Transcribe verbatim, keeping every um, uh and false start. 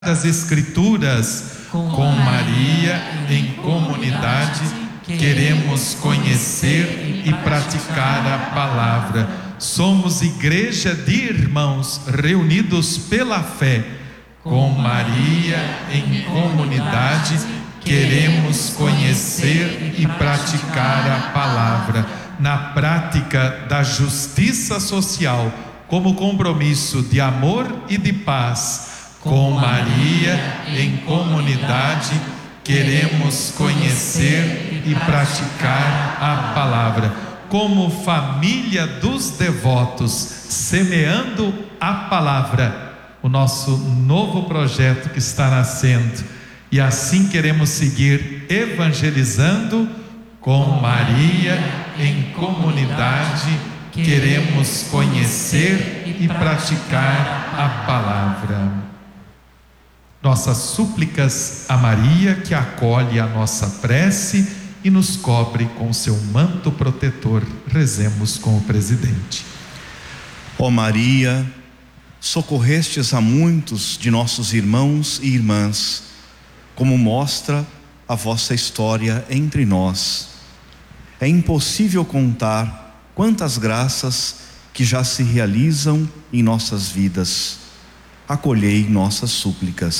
das Escrituras, com Maria em comunidade, queremos conhecer e praticar a palavra. Somos igreja de irmãos reunidos pela fé. Com Maria em comunidade, queremos conhecer e praticar a palavra. Na prática da justiça social, como compromisso de amor e de paz. Com Maria em comunidade, queremos conhecer e praticar a palavra. Como família dos devotos, semeando a palavra, o nosso novo projeto que está nascendo. E assim queremos seguir evangelizando. Com Maria em comunidade, queremos conhecer e praticar a palavra. Nossas súplicas a Maria, que acolhe a nossa prece e nos cobre com seu manto protetor. Rezemos com o presidente. Ó Maria, socorrestes a muitos de nossos irmãos e irmãs, como mostra a vossa história entre nós. É impossível contar quantas graças que já se realizam em nossas vidas. Acolhei nossas súplicas.